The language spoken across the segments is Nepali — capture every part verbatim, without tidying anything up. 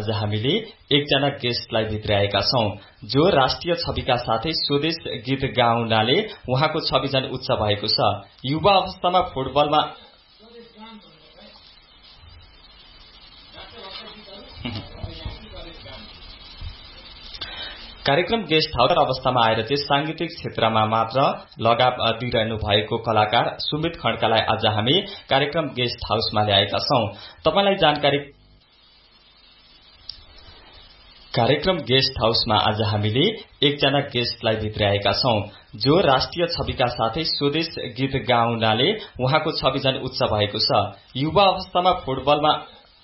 आज हामीले एकजना गेस्टलाई भित्राएका छौं जो राष्ट्रिय छविका साथै स्वदेश गीत गाउनाले उहाँको छवि झन उच्च भएको छ। युवा अवस्थामा फुटबलमा कार्यक्रम गेस्ट हाउस अवस्थामा आएर चाहिँ सांगीतिक क्षेत्रमा मात्र लगाव दिइरहनु भएको कलाकार सुमित खड्कालाई आज हामी कार्यक्रम गेस्ट हाउसमा ल्याएका छौं। तपाईलाई जानकारी कार्यक्रम गेस्ट हाउसमा आज हामीले एकजना गेस्टलाई भित्राएका छौं जो राष्ट्रिय छविका साथै स्वदेश गीत गाउनाले उहाँको छवि झन उच्च भएको छ। युवा अवस्थामा फुटबलमा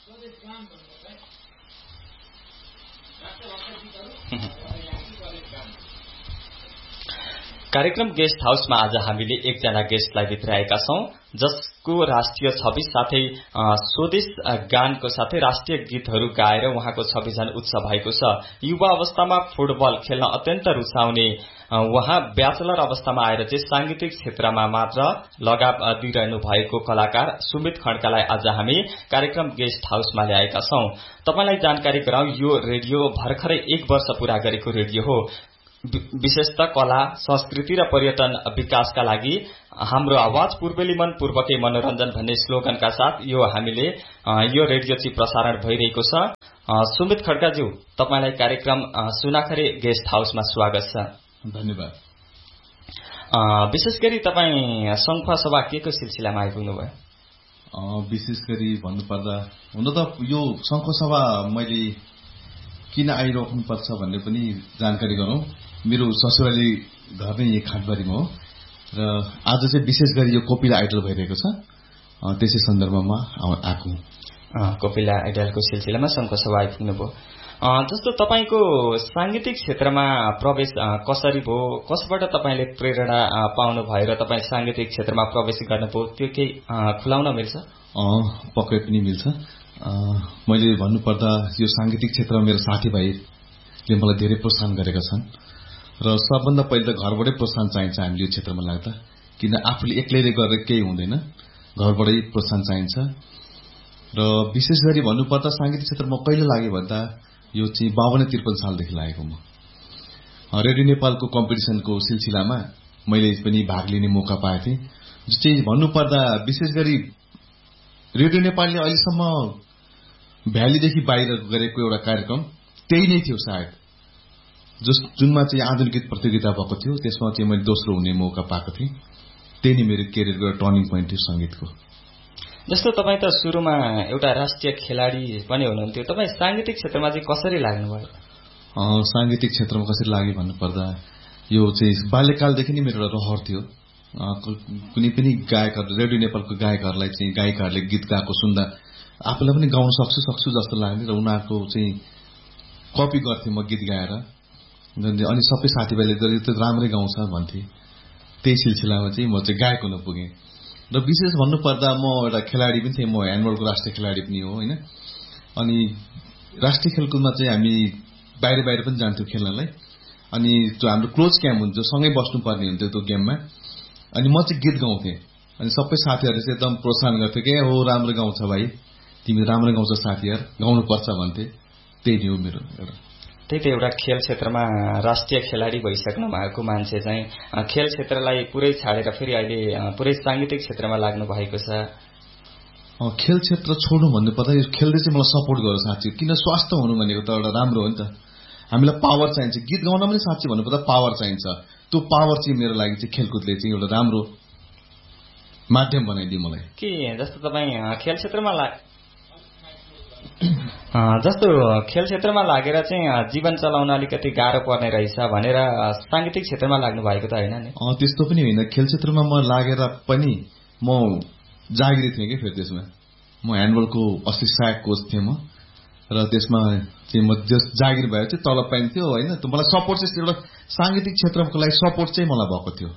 कार्यक्रम गेस्ट हाउसमा आज हामीले एकजना गेस्टलाई भित्राएका छौं जसको राष्ट्रिय छवि साथै स्वदेश गानको साथै राष्ट्रिय गीतहरू गाएर उहाँको छवि झन उच्च भएको छ। युवा अवस्थामा फुटबल खेल्न अत्यन्त रुचाउने उहाँ ब्याचलर अवस्थामा आएर चाहिँ सांगीतिक क्षेत्रमा मात्र लगाव दिइरहनु भएको कलाकार सुमित खड्कालाई आज हामी कार्यक्रम गेस्ट हाउसमा ल्याएका छौं। तपाईलाई जानकारी गराउँ, यो रेडियो भर्खरै एक वर्ष पूरा गरेको रेडियो हो। विशेषतः कला, संस्कृति र पर्यटन विकासका लागि हाम्रो आवाज पूर्वेली मन पूर्वकै मनोरञ्जन भन्ने स्लोगनका साथ यो हामीले यो रेडियो चाहिँ प्रसारण भइरहेको छ। सुमित खड्काज्यू, तपाईलाई कार्यक्रम सुनाखरे गेस्ट हाउसमा स्वागत छ। धन्यवाद। विशेष गरी तपाईँ संखुवा सभा के को सिलसिलामा आइपुग्नु भयो? विशेष गरी भन्नुपर्दा हुन त यो संखुवा सभा मैले किन आइराख्नु पर्छ भन्ने पनि जानकारी गरौं। मेरो ससुराली घर नै यही खाटबारीमा हो र आज चाहिँ विशेष गरी यो कोपिला आइडल भइरहेको छ, त्यसै सन्दर्भमा आएको। कोपिला आइडलको सिलसिलामा संखुवा सभा आइपुग्नु भयो। जस्तो तपाईको सांगीतिक क्षेत्रमा प्रवेश कसरी भयो, कसबाट तपाईले प्रेरणा पाउनु भयो र तपाईँ सांगीतिक क्षेत्रमा प्रवेश गर्नुभयो, त्यो केही खुलाउन मिल्छ? पक्कै पनि मिल्छ। मैले भन्नुपर्दा यो सांगीतिक क्षेत्रमा मेरो साथीभाइले मलाई धेरै प्रोत्साहन गरेका छन् र सबभन्दा पहिले त घरबाटै प्रोत्साहन चाहिन्छ हामीले यो क्षेत्रमा लाग्दा, किन आफूले एक्लैले गरेर केही हुँदैन, घरबाटै प्रोत्साहन चाहिन्छ। र विशेष गरी भन्नुपर्दा सांगीतिक क्षेत्रमा कहिले लाग्यो भन्दा यो चाहिँ बावन्न त्रिपन्न सालदेखि लागेको। म रेडियो नेपालको कम्पिटिसनको सिलसिलामा मैले पनि भाग लिने मौका पाएको थिएँ, जो चाहिँ भन्नुपर्दा विशेष गरी रेडियो नेपालले अहिलेसम्म भ्यालीदेखि बाहिर गरेको एउटा कार्यक्रम त्यही नै थियो सायद, जस जुनमा चाहिँ आधुनिक गीत प्रतियोगिता भएको थियो। त्यसमा चाहिँ मैले दोस्रो हुने मौका पाएको थिएँ। त्यही नै मेरो केरियरको एउटा टर्निङ पोइन्ट थियो संगीतको। जस्तो तपाईँ त सुरुमा एउटा राष्ट्रिय खेलाडी पनि हुनुहुन्थ्यो, तपाईँ सांगीतिक क्षेत्रमा चाहिँ कसरी लाग्नुभयो? सांगीतिक क्षेत्रमा कसरी लाग्यो भन्नुपर्दा यो चाहिँ बाल्यकालदेखि नै मेरो एउटा रहर थियो। कुनै पनि गायकहरू, रेडियो नेपालको गायकहरूलाई चाहिँ गायिकाहरूले गीत गाएको सुन्दा आफूलाई पनि गाउन सक्छु सक्छु जस्तो लाग्ने र उनीहरूको चाहिँ कपी गर्थेँ म गीत गाएर। अनि सबै साथीभाइले यो त राम्रै गाउँछ भन्थे। त्यही सिलसिलामा चाहिँ म चाहिँ गायक हुन पुगेँ। र विशेष भन्नुपर्दा म एउटा खेलाडी पनि थिएँ, म ह्यान्डबलको राष्ट्रिय खेलाडी पनि हो होइन। अनि राष्ट्रिय खेलकुदमा चाहिँ हामी बाहिर बाहिर पनि जान्थ्यौँ खेल्नलाई। अनि जो हाम्रो क्लोज क्याम्प हुन्थ्यो, सँगै बस्नुपर्ने हुन्थ्यो त्यो गेममा। अनि म चाहिँ गीत गाउँथेँ। अनि सबै साथीहरूले चाहिँ एकदम प्रोत्साहन गर्थ्यो कि हो राम्रो गाउँछ भाइ, तिमी राम्रो गाउँछ साथीहरू, गाउनुपर्छ भन्थे। त्यही नै हो मेरो एउटा। त्यही त एउटा खेल क्षेत्रमा राष्ट्रिय खेलाडी भइसक्नु भएको मान्छे चाहिँ खेल क्षेत्रलाई पुरै छाडेर फेरि अहिले पुरै सांगीतिक क्षेत्रमा लाग्नु भएको छ। खेल क्षेत्र छोड्नु भन्नुपर्दा यो खेलले चाहिँ मलाई सपोर्ट गर्छ साँच्चै। किन स्वास्थ्य हुनु भनेको त एउटा राम्रो हो नि त। हामीलाई पावर चाहिन्छ, गीत गाउन पनि साँच्चै भन्नुपर्दा पावर चाहिन्छ। त्यो पावर चाहिँ मेरो लागि चाहिँ खेलकुदले चाहिँ एउटा राम्रो माध्यम बनाइदियो मलाई। के जस्तो तपाईँ खेल क्षेत्रमा लाग जस्तो खेल क्षेत्रमा लागेर चाहिँ जीवन चलाउन अलिकति गाह्रो पर्ने रहेछ भनेर सांगीतिक क्षेत्रमा लाग्नु भएको त होइन नि? त्यस्तो पनि होइन। खेल क्षेत्रमा म लागेर पनि म जागिरी थिएँ कि फेरि त्यसमा। म ह्यान्डबलको अस्ति सहायक कोच थिएँ म, र त्यसमा चाहिँ म जस जागिर भएर चाहिँ तलब पाइन्थ्यो होइन। त मलाई सपोर्ट चाहिँ एउटा सांगीतिक क्षेत्रको लागि सपोर्ट चाहिँ मलाई भएको थियो।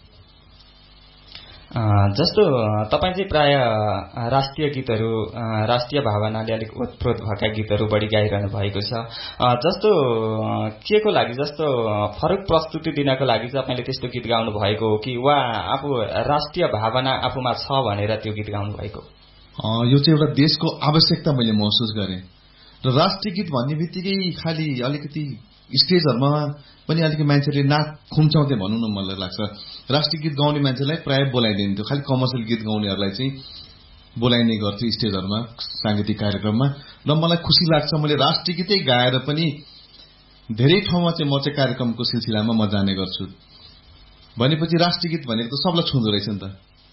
जस्तो तपाईँ चाहिँ प्राय राष्ट्रिय गीतहरू, राष्ट्रिय भावनाले अलिक ओतप्रोत भएका गीतहरू बढी गाइरहनु भएको छ। जस्तो के को लागि, जस्तो फरक प्रस्तुति दिनको लागि तपाईँले त्यस्तो गीत गाउनु भएको हो कि वा आफू राष्ट्रिय भावना आफूमा छ भनेर त्यो गीत गाउनु भएको? यो चाहिँ एउटा देशको आवश्यकता मैले महसुस गरेँ। र राष्ट्रिय गीत भन्ने बित्तिकै खालि अलिकति स्टेजहरूमा पनि अलिकति मान्छेले नाक खुम्चाउँथे भनौँ न मलाई लाग्छ। राष्ट्रिय गीत गाउने मान्छेलाई प्रायः बोलाइदिन्थ्यो, खालि कमर्सियल गीत गाउनेहरूलाई चाहिँ बोलाइने गर्थ्यो स्टेजहरूमा सांगीतिक कार्यक्रममा। र मलाई खुसी लाग्छ मैले राष्ट्रिय गीतै गाएर पनि धेरै ठाउँमा चाहिँ म चाहिँ कार्यक्रमको सिलसिलामा म जाने गर्छु। भनेपछि राष्ट्रिय गीत भनेको त सबलाई छुँदो रहेछ नि त।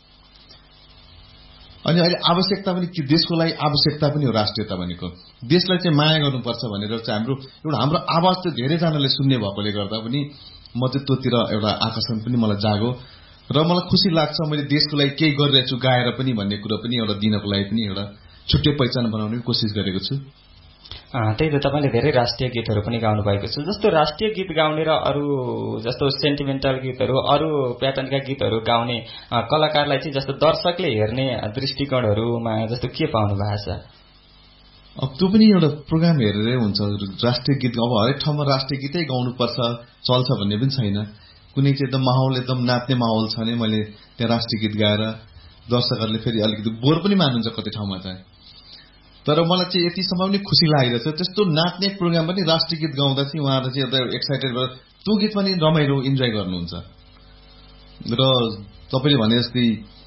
अनि अहिले आवश्यकता पनि के, देशको लागि आवश्यकता पनि हो राष्ट्रियता भनेको। देशलाई चाहिँ माया गर्नुपर्छ भनेर चाहिँ हाम्रो एउटा हाम्रो आवाज चाहिँ धेरैजनाले सुन्ने भएकोले गर्दा पनि म चाहिँ त्योतिर एउटा आकर्षण पनि मलाई जागो र मलाई खुसी लाग्छ मैले देशको लागि केही गरिरहेछु गाएर पनि भन्ने कुरो पनि एउटा दिनको लागि पनि एउटा छुट्टै पहिचान बनाउने कोसिस गरेको छु। त्यही त तपाईँले धेरै राष्ट्रिय गीतहरू पनि गाउनु भएको छ। जस्तो राष्ट्रिय गीत गाउने र अरू जस्तो सेन्टिमेन्टल गीतहरू अरू प्याटर्नका गीतहरू गाउने कलाकारलाई चाहिँ जस्तो दर्शकले हेर्ने दृष्टिकोणहरूमा जस्तो के पाउनु भएको छ? अब त्यो पनि एउटा प्रोग्राम हेरेरै हुन्छ। राष्ट्रिय गीत अब हरेक ठाउँमा राष्ट्रिय गीतै गाउनुपर्छ चल्छ भन्ने पनि छैन। कुनै चाहिँ एकदम माहौल एकदम नाच्ने माहौल छ भने मैले त्यहाँ राष्ट्रिय गीत गाएर दर्शकहरूले फेरि अलिकति बोर पनि मान्नुहुन्छ कति ठाउँमा चाहिँ। तर मलाई चाहिँ यतिसम्म पनि खुसी लागिरहेछ त्यस्तो नाच्ने प्रोग्राम पनि राष्ट्रिय गीत गाउँदा चाहिँ उहाँहरू चाहिँ एउटा एक्साइटेड भएर त्यो गीत पनि रमाइलो इन्जोय गर्नुहुन्छ। र तपाईँले भने जस्तै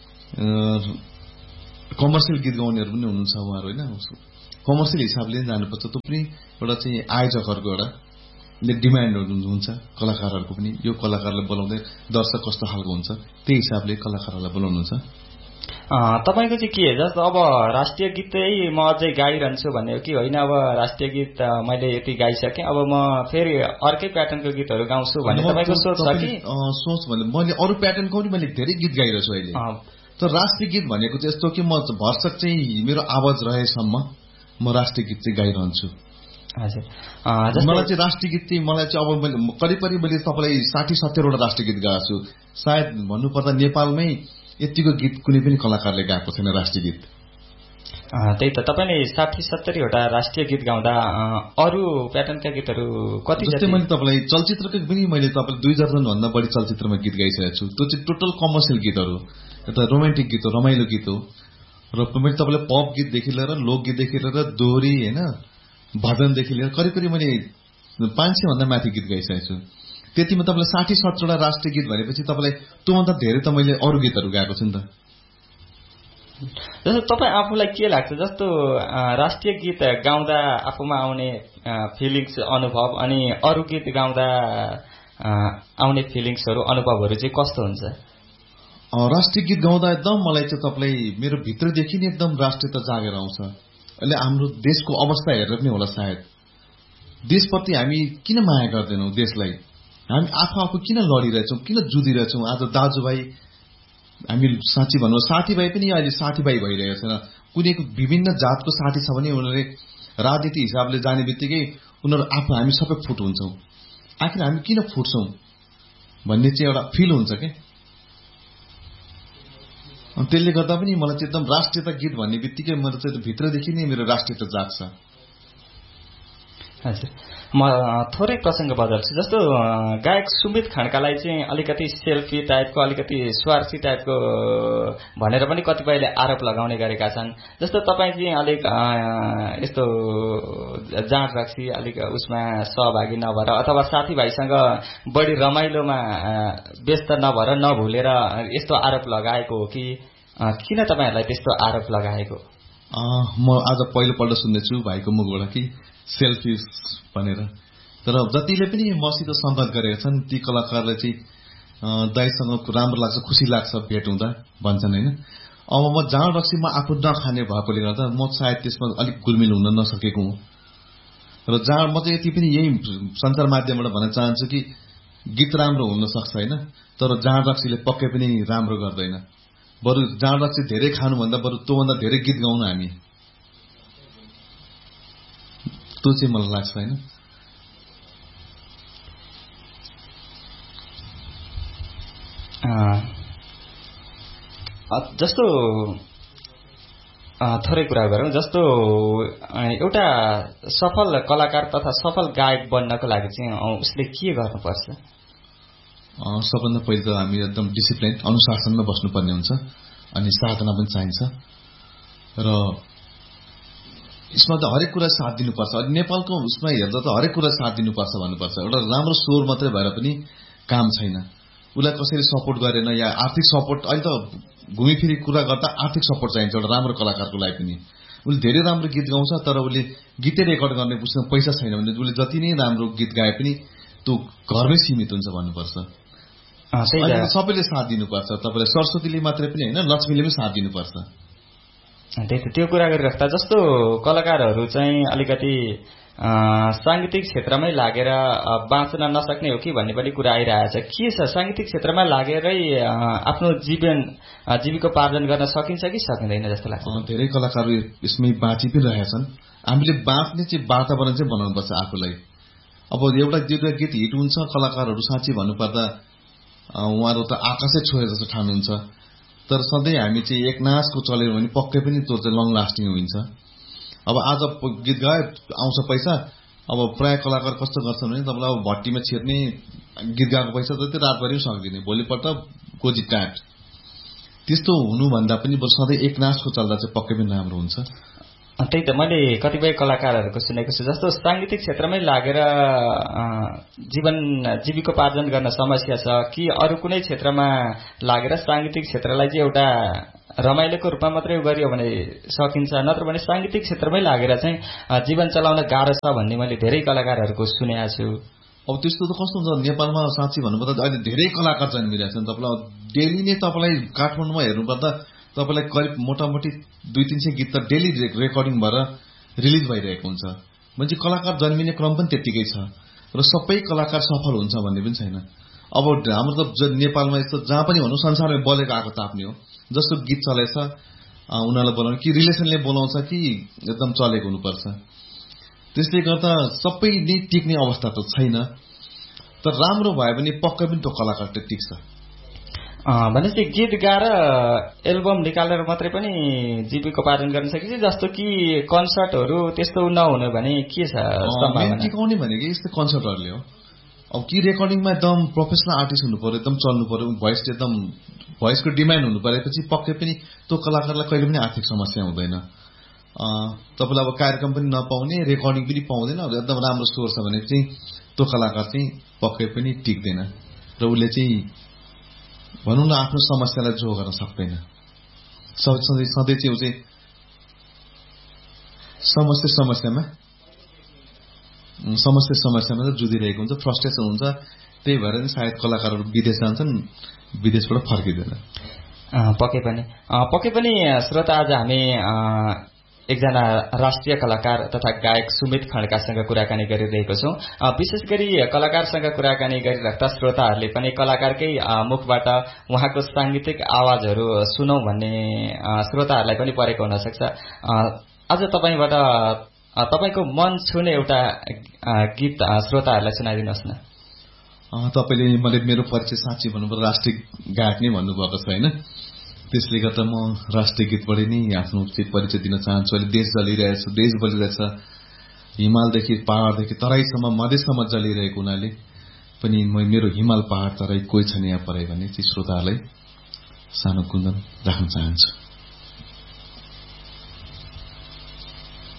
कमर्सियल गीत गाउनेहरू पनि हुनुहुन्छ उहाँहरू होइन, कमर्सियल हिसाबले जानुपर्छ। त्यो पनि एउटा चाहिँ आयोजकहरूको एउटा डिमान्ड हुन्छ कलाकारहरूको पनि। यो कलाकारलाई बोलाउँदै दर्शक कस्तो खालको हुन्छ त्यही हिसाबले कलाकारहरूलाई बोलाउनुहुन्छ। तपाईँको चाहिँ के जस्तो अब राष्ट्रिय गीतै म अझै गाइरहन्छु भन्ने हो कि होइन अब राष्ट्रिय गीत मैले यति गाइसकेँ अब म फेरि अर्कै प्याटर्नको गीतहरू गाउँछु भन्ने तपाईँको सोच छ कि? सोच भने मैले अरू प्याटर्नको पनि मैले धेरै गीत गाइरहेको छु अहिले। तर राष्ट्रिय गीत भनेको चाहिँ यस्तो कि म भरसक चाहिँ मेरो आवाज रहेसम्म म राष्ट्रिय गीत चाहिँ गाइरहन्छु। हजुर मलाई चाहिँ राष्ट्रिय गीत चाहिँ मलाई चाहिँ अब मैले करिब करिब मैले तपाईँलाई साठी सत्तरवटा राष्ट्रिय गीत गाएको छु। सायद भन्नुपर्दा नेपालमै यतिको गीत कुनै पनि कलाकारले गाएको छैन राष्ट्रिय गीत। त्यही त तपाईँले साठी सत्तरीवटा राष्ट्रिय गीत गाउँदा अरू प्याटर्नका गीतहरू कति? जस्तै मैले तपाईँलाई चलचित्रको पनि मैले तपाईँलाई दुई दर्जनभन्दा बढी चलचित्रमा गीत गाइसकेको छु। त्यो चाहिँ टोटल कमर्सियल गीतहरू, एउटा रोमान्टिक गीत हो, रमाइलो गीत हो। र मैले तपाईँलाई पप गीतदेखि लिएर लोकगीतदेखि लिएर दोहोरी होइन भजनदेखि लिएर करिब करिब मैले पाँच सय भन्दा माथि गीत गाइसकेको छु। त्यतिमा तपाईँलाई साठी सत्तरवटा राष्ट्रिय गीत भनेपछि तपाईँलाई त्योभन्दा धेरै त मैले अरू गीतहरू गाएको छु नि त। जस्तो तपाईँ आफूलाई के लाग्छ जस्तो राष्ट्रिय गीत गाउँदा आफूमा आउने फिलिङ्स अनुभव अनि अरू गीत गाउँदा आउने फिलिङ्सहरू अनुभवहरू चाहिँ कस्तो हुन्छ? राष्ट्रिय गीत गाउँदा एकदम मलाई चाहिँ तपाईँलाई मेरो भित्रदेखि नै एकदम राष्ट्रियता जागेर आउँछ। अहिले हाम्रो देशको अवस्था हेरेर पनि होला सायद देशप्रति हामी किन माया गर्दैनौँ, देशलाई हामी आफू आफू किन लडिरहेछौँ, किन जुधिरहेछौँ। आज दाजुभाइ हामी साँच्ची भनौँ साथीभाइ पनि अहिले साथीभाइ भइरहेको छैन। कुनै विभिन्न जातको साथी छ भने उनीहरूले राजनीति हिसाबले जाने बित्तिकै उनीहरू आफू हामी सबै फुट हुन्छौँ। आखिर हामी किन फुट्छौँ भन्ने चाहिँ एउटा फिल हुन्छ क्या। त्यसले गर्दा पनि मलाई चाहिँ एकदम राष्ट्रियता गीत भन्ने बित्तिकै मेरो चाहिँ भित्रदेखि नै मेरो राष्ट्रियता जाग्छ। हजुर म थोरै प्रसङ्ग बदल्छु। जस्तो गायक सुमित खड्कालाई चाहिँ अलिकति सेल्फी टाइपको अलिकति स्वार्थी टाइपको भनेर पनि कतिपयले आरोप लगाउने गरेका छन्। जस्तो तपाईँ चाहिँ अलिक यस्तो जाँड रक्सी अलिक उसमा सहभागी नभएर अथवा साथीभाइसँग बढी रमाइलोमा व्यस्त नभएर नभुलेर यस्तो आरोप लगाएको हो कि किन तपाईँहरूलाई त्यस्तो आरोप लगाएको? म आज पहिलोपल्ट सुन्दैछु भाइको मुखबाट कि सेल्फी भनेर। तर जतिले पनि मसित संगत गरेका छन् ती कलाकारले चाहिँ दाइसँग राम्रो लाग्छ, खुसी लाग्छ भेट हुँदा भन्छन् होइन। अब म जाँड रक्सीमा आफू नखाने भएकोले गर्दा म सायद त्यसमा अलिक गुलमिल हुन नसकेको हुँ। र जाँड म चाहिँ यति पनि यही सञ्चार माध्यमबाट भन्न चाहन्छु कि गीत राम्रो हुन सक्छ होइन, तर जाँड रक्सीले पक्कै पनि राम्रो गर्दैन। बरु जाँड रक्सी धेरै खानुभन्दा बरु त्योभन्दा धेरै गीत गाउनु हामी, त्यो चाहिँ मलाई लाग्छ होइन। जस्तो थोरै कुरा गरौँ। जस्तो एउटा सफल कलाकार तथा सफल गायक बन्नको लागि चाहिँ उसले के गर्नुपर्छ? सबभन्दा पहिले त हामी एकदम डिसिप्लिन अनुशासनमा बस्नुपर्ने हुन्छ अनि साधना पनि चाहिन्छ। र यसमा त हरेक कुरा साथ दिनुपर्छ। नेपालको उसमा हेर्दा त हरेक कुरा साथ दिनुपर्छ भन्नुपर्छ। एउटा राम्रो स्वर मात्रै भएर पनि काम छैन। उसलाई कसैले सपोर्ट गरेन या आर्थिक सपोर्ट, अहिले त घुमिफिरी कुरा गर्दा आर्थिक सपोर्ट चाहिन्छ एउटा राम्रो कलाकारको लागि पनि। उसले धेरै राम्रो गीत गाउँछ तर उसले गीतै रेकर्ड गर्ने उसमा पैसा छैन भने उसले जति नै राम्रो गीत गाए पनि त्यो घरमै सीमित हुन्छ भन्नुपर्छ। सबैले साथ दिनुपर्छ। तपाईँलाई सरस्वतीले मात्रै पनि होइन, लक्ष्मीले पनि साथ दिनुपर्छ। त्यही त, त्यो कुरा गरिराख्दा जस्तो कलाकारहरू चाहिँ अलिकति सांगीतिक क्षेत्रमै लागेर बाँच्न नसक्ने हो कि भन्ने पनि कुरा आइरहेछ। के छ, सांगीतिक क्षेत्रमा लागेरै आफ्नो जीवन जीविकोपार्जन गर्न सकिन्छ कि सकिँदैन जस्तो लाग्छ? धेरै कलाकारहरू यसमै बाँचि पनि रहेछन्। हामीले बाँच्ने चाहिँ वातावरण चाहिँ बनाउनुपर्छ आफूलाई। अब एउटा दुईवटा गीत हिट हुन्छ, कलाकारहरू साँच्ची भन्नुपर्दा उहाँहरू त आकाशै छोए जस्तो ठान्नुहुन्छ। तर सधैँ हामी चाहिँ एकनासको चल्यौँ भने पक्कै पनि त्यो चाहिँ लङ लास्टिङ हुन्छ। अब आज गीत गायो आउँछ पैसा। अब प्राय कलाकार कस्तो गर्छन् भने तपाईँलाई अब भट्टीमा छिर्ने गीत गाएको पैसा त त्यो रातभरि पनि सक्दिने, भोलिपल्ट गोजी काट। त्यस्तो हुनुभन्दा पनि बरु सधैँ एकनासको चल्दा चाहिँ पक्कै पनि राम्रो हुन्छ। त्यही त, मैले कतिपय कलाकारहरूको सुनेको छु जस्तो सांगीतिक क्षेत्रमै लागेर जीवन जीविकोपार्जन गर्न समस्या छ कि अरू कुनै क्षेत्रमा लागेर सांगीतिक क्षेत्रलाई चाहिँ एउटा रमाइलोको रूपमा मात्रै गरियो भने सकिन्छ, नत्र भने सांगीतिक क्षेत्रमै लागेर चाहिँ जीवन चलाउन गाह्रो छ भन्ने मैले धेरै कलाकारहरूको सुनेको छु। अब त्यस्तो त कस्तो हुन्छ नेपालमा साँच्ची भन्नुपर्दा अहिले धेरै कलाकार जन्मिरहेछन्। तपाईँलाई डेली नै तपाईँलाई काठमाडौँमा हेर्नुपर्दा तपाईँलाई करिब मोटामोटी दुई तीन सय गीत त डेली रेकर्डिङ भएर रिलिज भइरहेको हुन्छ। म्हणजे कलाकार जन्मिने क्रम पनि त्यत्तिकै छ र सबै कलाकार सफल हुन्छ भन्ने पनि छैन। अब हाम्रो त नेपालमा यस्तो जहाँ पनि भनौँ संसारमै बलेको आगो ताप्ने हो। जस्तो गीत चलेछ उनीहरूलाई बोलाउने कि रिलेसनले बोलाउँछ कि एकदम चलेको हुनुपर्छ। त्यसले गर्दा सबै नै टिक्ने अवस्था त छैन। तर राम्रो भयो भने पक्कै पनि त्यो कलाकार त टिक्छ। भनेपछि गीत गाएर एल्बम निकालेर मात्रै पनि जीविकोपार्जन गर्न सकिन्छ जस्तो कि कन्सर्टहरू त्यस्तो नहुने भने के छ सम्भावना? टिकाउने भनेको यस्तो कन्सर्टहरूले हो। अब कि रेकर्डिङमा एकदम प्रोफेसनल आर्टिस्ट हुनु पर्यो, एकदम चल्नु पर्यो, भोइस एकदम भोइसको डिमान्ड हुनु परेपछि पक्कै पनि त्यो कलाकारलाई कहिले पनि आर्थिक समस्या हुँदैन। तपाईँलाई अब कार्यक्रम पनि नपाउने, रेकर्डिङ पनि पाउँदैन, एकदम राम्रो स्वर छ भने चाहिँ त्यो कलाकार चाहिँ पक्कै पनि टिक्दैन र उसले चाहिँ भनौँ न आफ्नो समस्यालाई जो गर्न सक्दैन। सधैँ सधैँ चाहिँ ऊ चाहिँ समस्या समस्यामा समस्या समस्यामा चाहिँ जुधिरहेको हुन्छ, फ्रस्ट्रेसन हुन्छ। त्यही भएर नि सायद कलाकारहरू विदेश जान्छन्, विदेशबाट फर्किँदैन। पक्कै पनि पक्कै पनि श्रोता, आज हामी एकजना राष्ट्रिय कलाकार तथा गायक सुमित खड्कासँग कुराकानी गरिरहेको छौँ। विशेष गरी कलाकारसँग कुराकानी गरिराख्दा श्रोताहरूले पनि कलाकारकै मुखबाट उहाँको सांगीतिक आवाजहरू सुनौँ भन्ने श्रोताहरूलाई पनि परेको हुनसक्छ। आज तपाईँबाट तपाईँको मन छुने एउटा गीत श्रोताहरूलाई सुनाइदिनुहोस् न। तपाईँले मैले मेरो परिचय साँच्ची भन्नुपर्दा राष्ट्रिय गायक नै भन्नुभएको छ होइन। त्यसले गर्दा म राष्ट्रिय गीतबाट नै आफ्नो परिचय दिन चाहन्छु। अहिले देश जलिरहेछ, देश बलिरहेछ, हिमालदेखि पहाडदेखि तराईसम्म मधेससम्म जलिरहेको हुनाले पनि म मेरो हिमाल पहाड तराई कोही छैन यहाँ परे भन्ने चाहिँ श्रोताहरूलाई सानो कुन्दन राख्न चाहन्छु।